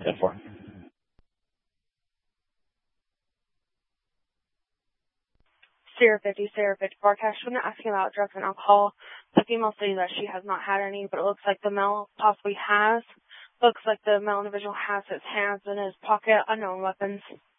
10-4. Sierra 50, broadcast when asking about drugs and alcohol. The female stating that she has not had any, but it looks like the male possibly has. Looks like the male individual has his hands in his pocket, unknown weapons.